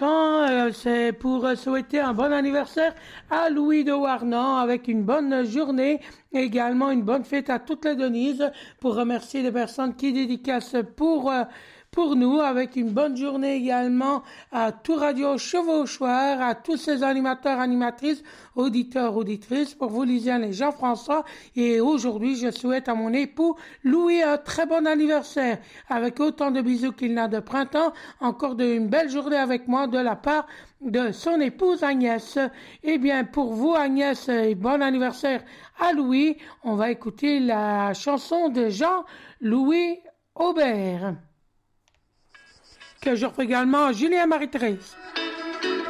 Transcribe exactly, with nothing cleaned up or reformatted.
temps, euh, c'est pour euh, souhaiter un bon anniversaire à Louis de Warnan avec une bonne journée, et également une bonne fête à toutes les Denises, pour remercier les personnes qui dédicacent pour euh, pour nous, avec une bonne journée également à tout Radio Chevauchoir, à tous ces animateurs, animatrices, auditeurs, auditrices, pour vous Lisiane et Jean-François. Et aujourd'hui, je souhaite à mon époux Louis un très bon anniversaire, avec autant de bisous qu'il n'a de printemps, encore de une belle journée avec moi de la part de son épouse Agnès. Eh bien, pour vous Agnès, et bon anniversaire à Louis, on va écouter la chanson de Jean-Louis Aubert, que j'offre également à Julien Marie-Thérèse.